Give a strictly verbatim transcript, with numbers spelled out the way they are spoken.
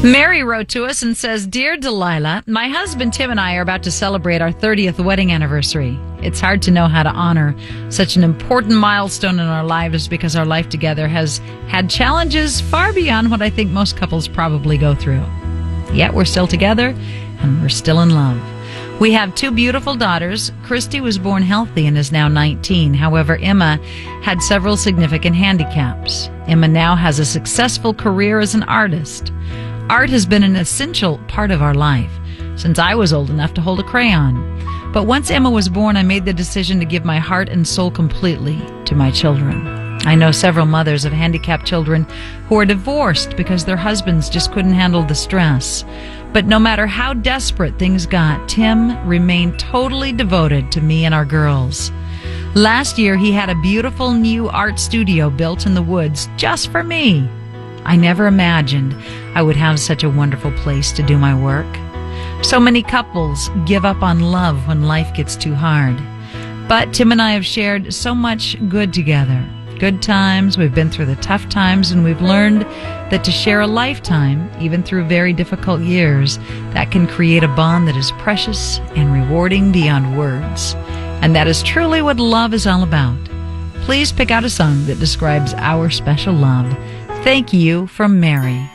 Mary wrote to us and says, "Dear Delilah, my husband Tim and I are about to celebrate our thirtieth wedding anniversary. It's hard to know how to honor such an important milestone in our lives because our life together has had challenges far beyond what I think most couples probably go through. Yet we're still together and we're still in love. We have two beautiful daughters. Christy was born healthy and is now nineteen. However, Emma had several significant handicaps. Emma now has a successful career as an artist. Art has been an essential part of our life since I was old enough to hold a crayon. But once Emma was born, I made the decision to give my heart and soul completely to my children. I know several mothers of handicapped children who are divorced because their husbands just couldn't handle the stress. But no matter how desperate things got, Tim remained totally devoted to me and our girls. Last year, he had a beautiful new art studio built in the woods just for me. I never imagined I would have such a wonderful place to do my work. So many couples give up on love when life gets too hard. But Tim and I have shared so much good together. Good times, we've been through the tough times, and we've learned that to share a lifetime, even through very difficult years, that can create a bond that is precious and rewarding beyond words. And that is truly what love is all about. Please pick out a song that describes our special love. Thank you from Mary.